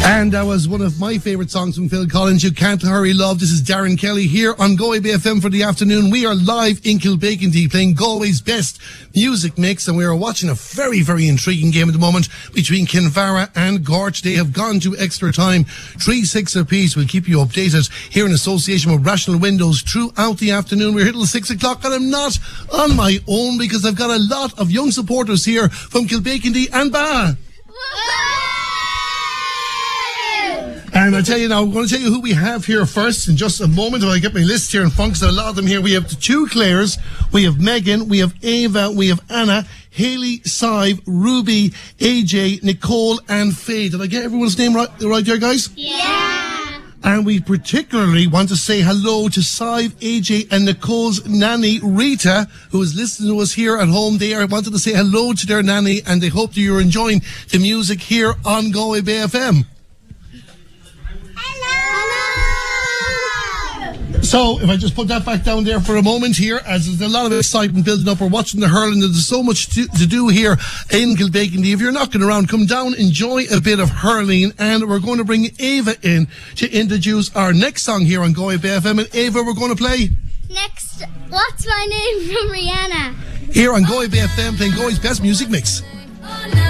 And that was one of my favourite songs from Phil Collins, You Can't Hurry Love. This is Darren Kelly here on Galway Bay FM for the afternoon. We are live in Kilbacon playing Galway's best music mix, and we are watching a very, very intriguing game at the moment between Kinvara and Gorch. They have gone to extra time, 3-6 apiece. We'll keep you updated here in association with Rational Windows throughout the afternoon. We're here till 6 o'clock, and I'm not on my own because I've got a lot of young supporters here from Kilbacon and Ba. And I tell you now, I'm going to tell you who we have here first in just a moment. I'll get my list here in front because a lot of them here. We have the two Claires, we have Megan, we have Ava, we have Anna, Hayley, Sive, Ruby, AJ, Nicole and Faye. Did I get everyone's name right there, guys? Yeah! And we particularly want to say hello to Sive, AJ and Nicole's nanny, Rita, who is listening to us here at home. They wanted to say hello to their nanny and they hope that you're enjoying the music here on Galway Bay FM. So, if I just put that back down there for a moment here, as there's a lot of excitement building up, we're watching the hurling, there's so much to do here in Kilbacon. If you're knocking around, come down, enjoy a bit of hurling, and we're going to bring Ava in to introduce our next song here on Galway Bay FM. And Ava, we're going to play... Next, What's My Name from Rihanna. Here on Galway Bay FM, playing Galway's best music mix.